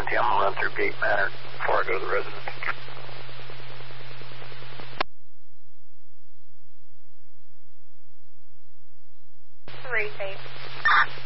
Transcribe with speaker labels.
Speaker 1: Monty. I'm going to run through Gate Manor before I go to the residence.
Speaker 2: Raise 8.